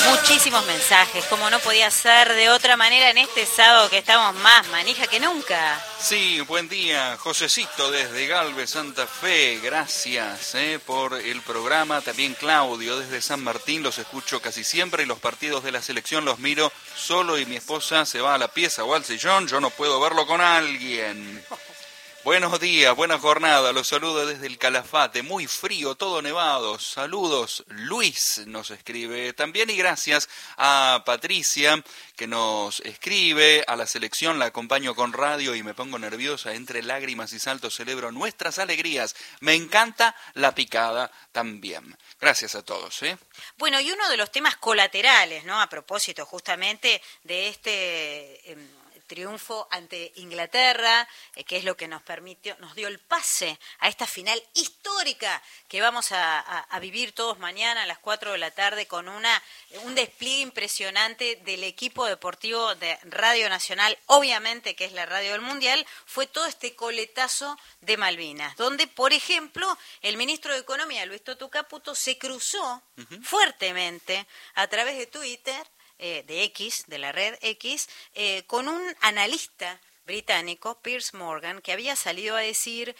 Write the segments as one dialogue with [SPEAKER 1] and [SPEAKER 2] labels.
[SPEAKER 1] Muchísimos mensajes, como no podía ser de otra manera en este sábado que estamos más manija que nunca.
[SPEAKER 2] Sí, buen día, Josecito desde Galvez, Santa Fe, gracias por el programa. También Claudio desde San Martín, los escucho casi siempre y los partidos de la selección los miro solo y mi esposa se va a la pieza o al sillón, yo no puedo verlo con alguien. Buenos días, buena jornada, los saludo desde el Calafate, muy frío, todo nevado, saludos, Luis nos escribe también y gracias a Patricia que nos escribe, a la selección la acompaño con radio y me pongo nerviosa, entre lágrimas y saltos celebro nuestras alegrías, me encanta la picada también, gracias a todos.
[SPEAKER 1] Bueno, y uno de los temas colaterales, ¿no? A propósito justamente de este triunfo ante Inglaterra, que es lo que nos dio el pase a esta final histórica que vamos a vivir todos mañana a las 4 de la tarde con un despliegue impresionante del equipo deportivo de Radio Nacional, obviamente que es la radio del Mundial, fue todo este coletazo de Malvinas, donde, por ejemplo, el ministro de Economía, Luis Toto Caputo, se cruzó fuertemente a través de Twitter, de X, de la red X, con un analista británico, Piers Morgan, que había salido a decir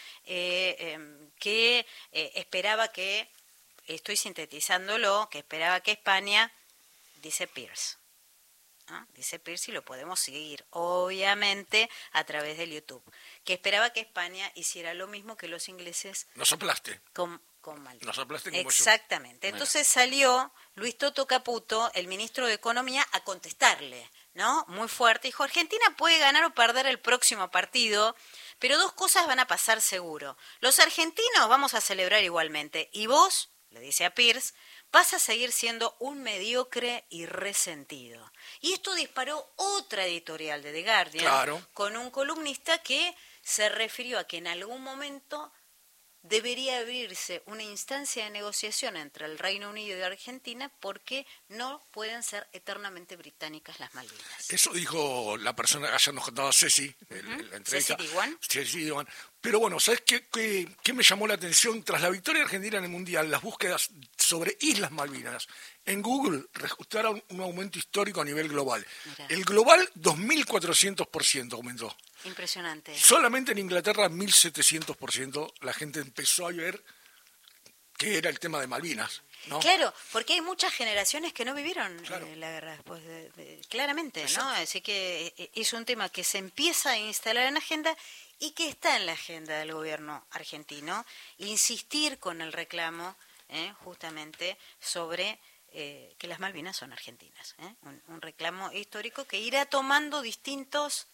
[SPEAKER 1] que esperaba que, estoy sintetizándolo, que esperaba que España, dice Piers, ¿no? Dice Piers y lo podemos seguir, obviamente, a través del YouTube, que esperaba que España hiciera lo mismo que los ingleses.
[SPEAKER 3] No soplaste.
[SPEAKER 1] Con Malvinas.
[SPEAKER 3] Nos soplaste como
[SPEAKER 1] exactamente.
[SPEAKER 3] Yo.
[SPEAKER 1] Entonces salió Luis Toto Caputo, el ministro de Economía, a contestarle, ¿no? Muy fuerte. Dijo, Argentina puede ganar o perder el próximo partido, pero dos cosas van a pasar seguro. Los argentinos vamos a celebrar igualmente. Y vos, le dice a Piers, vas a seguir siendo un mediocre y resentido. Y esto disparó otra editorial de The Guardian,
[SPEAKER 3] claro,
[SPEAKER 1] con un columnista que se refirió a que en algún momento debería abrirse una instancia de negociación entre el Reino Unido y Argentina porque no pueden ser eternamente británicas las Malvinas.
[SPEAKER 3] Eso dijo la persona que ayer nos contaba Ceci, en la entrevista.
[SPEAKER 1] Ceci
[SPEAKER 3] Diwan. Pero bueno, ¿sabes qué me llamó la atención? Tras la victoria argentina en el Mundial, las búsquedas sobre Islas Malvinas en Google registraron un aumento histórico a nivel global. Mirá. El global 2.400% aumentó.
[SPEAKER 1] Impresionante.
[SPEAKER 3] Solamente en Inglaterra 1.700% la gente empezó a ver qué era el tema de Malvinas, ¿no?
[SPEAKER 1] Claro, porque hay muchas generaciones que no vivieron
[SPEAKER 3] claro.
[SPEAKER 1] La guerra después claramente,
[SPEAKER 3] exacto,
[SPEAKER 1] ¿no? Así que es un tema que se empieza a instalar en la agenda y que está en la agenda del gobierno argentino, insistir con el reclamo justamente sobre que las Malvinas son argentinas, un reclamo histórico que irá tomando distintos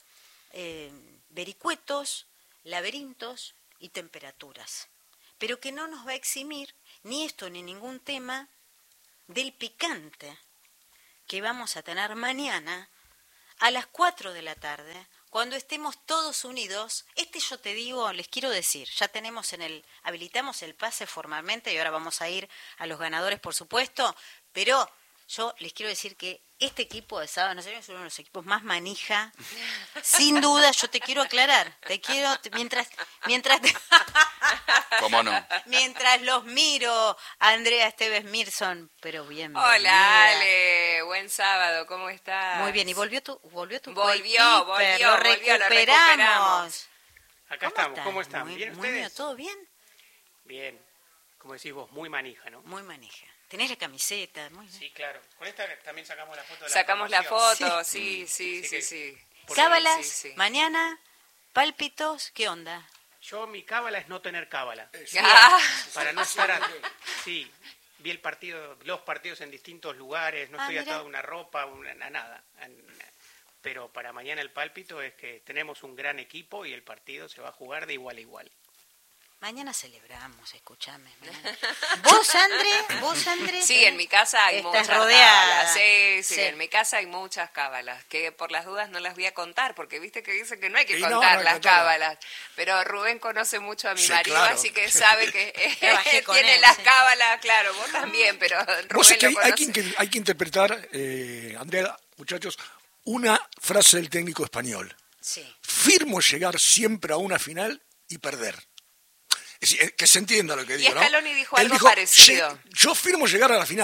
[SPEAKER 1] vericuetos, laberintos y temperaturas, pero que no nos va a eximir ni esto ni ningún tema del picante que vamos a tener mañana a las 4 de la tarde, cuando estemos todos unidos. Yo te digo, les quiero decir, ya habilitamos el pase formalmente y ahora vamos a ir a los ganadores, por supuesto, pero yo les quiero decir que este equipo de Sábado Nacional es uno de los equipos más manija, sin duda. Yo te quiero aclarar, mientras
[SPEAKER 2] ¿Cómo no?
[SPEAKER 1] Mientras los miro, Andrea Esteves Mirson, pero bien.
[SPEAKER 4] Hola, Ale, buen sábado, ¿cómo estás?
[SPEAKER 1] Muy bien, y volvió tu
[SPEAKER 4] Volvió,
[SPEAKER 1] lo recuperamos.
[SPEAKER 5] Acá estamos, ¿cómo están?
[SPEAKER 1] Muy,
[SPEAKER 5] ¿Bien
[SPEAKER 1] muy
[SPEAKER 5] ustedes?
[SPEAKER 1] bien, ¿todo bien?
[SPEAKER 5] Bien, como decís vos, muy manija, ¿no?
[SPEAKER 1] Muy manija. Tenés la camiseta, muy bien.
[SPEAKER 5] Sí, claro. Con esta también sacamos la foto de la
[SPEAKER 4] Sacamos la
[SPEAKER 5] promoción.
[SPEAKER 4] foto, sí.
[SPEAKER 1] Cábalas,
[SPEAKER 4] Sí.
[SPEAKER 1] Mañana, pálpitos, ¿qué onda?
[SPEAKER 5] Yo, mi cábala es no tener cábala. Para no estar sí, vi los partidos en distintos lugares, no estoy atado a una ropa, nada. Pero para mañana el pálpito es que tenemos un gran equipo y el partido se va a jugar de igual a igual.
[SPEAKER 1] Mañana celebramos, escúchame. ¿Vos, André?
[SPEAKER 4] Sí, en mi casa hay muchas cábalas. Sí, en mi casa hay muchas cábalas, que por las dudas no las voy a contar, porque viste que dicen que no hay que contar las cábalas. Pero Rubén conoce mucho a mi marido, claro, así que sabe que tiene las cábalas, claro, vos también, pero Rubén lo conoce.
[SPEAKER 3] Hay que interpretar, Andrea, muchachos, una frase del técnico español.
[SPEAKER 1] Sí.
[SPEAKER 3] Firmo llegar siempre a una final y perder. Que se entienda lo que digo,
[SPEAKER 4] y Scaloni
[SPEAKER 3] ¿no?
[SPEAKER 4] dijo algo parecido.
[SPEAKER 3] Yo firmo llegar a la final.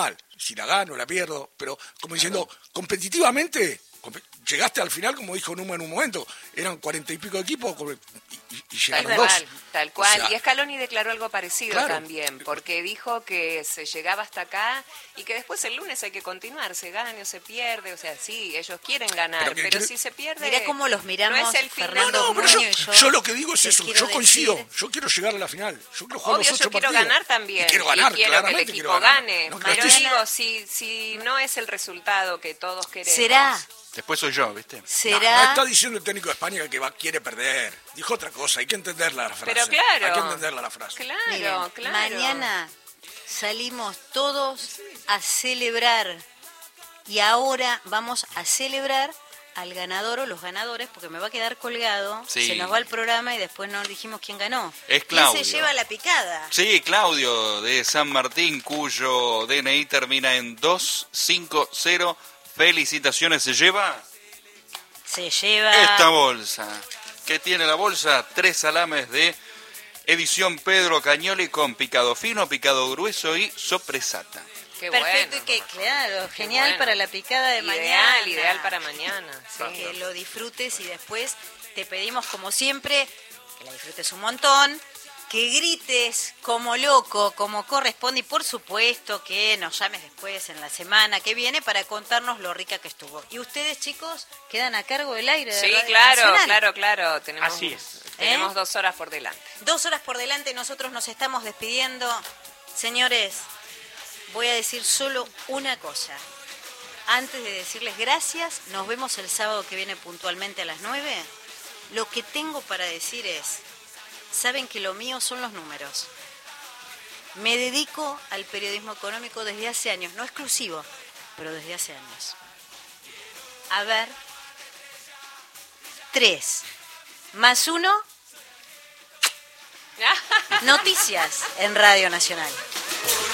[SPEAKER 3] si la gano, la pierdo, pero como diciendo, competitivamente, llegaste al final, como dijo Numa en un momento, eran 40 y pico equipos y llegaron dos.
[SPEAKER 4] Tal cual. O sea, y Scaloni declaró algo parecido también, porque dijo que se llegaba hasta acá y que después el lunes hay que continuar, se gana o se pierde, o sea, sí, ellos quieren ganar, pero si se pierde...
[SPEAKER 1] Mirá cómo los miramos,
[SPEAKER 4] no es el
[SPEAKER 1] Fernando
[SPEAKER 3] pero yo lo que digo es eso, yo coincido, yo quiero llegar a la final, yo quiero jugar los 8 partidos.
[SPEAKER 4] Yo quiero ganar también,
[SPEAKER 3] y quiero ganar,
[SPEAKER 4] y quiero que el equipo gane, pero digo, si no es el resultado que todos queremos...
[SPEAKER 1] ¿Será?
[SPEAKER 2] Después soy yo, ¿viste?
[SPEAKER 1] ¿Será?
[SPEAKER 3] No está diciendo el técnico de España que quiere perder. Dijo otra cosa, hay que entenderla la frase.
[SPEAKER 4] Pero claro.
[SPEAKER 3] Hay que entenderla la frase.
[SPEAKER 4] Claro,
[SPEAKER 1] Miren, mañana salimos todos a celebrar. Y ahora vamos a celebrar al ganador o los ganadores, porque me va a quedar colgado.
[SPEAKER 2] Sí.
[SPEAKER 1] Se nos va el programa y después no dijimos quién ganó.
[SPEAKER 2] Es Claudio.
[SPEAKER 1] ¿Quién se lleva la picada?
[SPEAKER 2] Sí, Claudio de San Martín, cuyo DNI termina en 250. Felicitaciones, se lleva esta bolsa. ¿Qué tiene la bolsa? 3 salames de edición Pedro Cagnoli con picado fino, picado grueso y sopresata.
[SPEAKER 4] Qué
[SPEAKER 1] perfecto,
[SPEAKER 4] bueno.
[SPEAKER 1] y claro, genial bueno. Para la picada de mañana.
[SPEAKER 4] Ideal para mañana. Sí.
[SPEAKER 1] Que lo disfrutes y después te pedimos, como siempre, que la disfrutes un montón, que grites como loco, como corresponde, y por supuesto que nos llames después en la semana que viene para contarnos lo rica que estuvo. Y ustedes, chicos, quedan a cargo del aire de Radio Nacional.
[SPEAKER 4] Claro.
[SPEAKER 5] Así es.
[SPEAKER 4] Tenemos 2 horas por delante.
[SPEAKER 1] 2 horas por delante, nosotros nos estamos despidiendo. Señores, voy a decir solo una cosa. Antes de decirles gracias, nos vemos el sábado que viene puntualmente a las 9. Lo que tengo para decir es... Saben que lo mío son los números. Me dedico al periodismo económico desde hace años, no exclusivo, pero desde hace años. A ver, 3 más 1, noticias en Radio Nacional.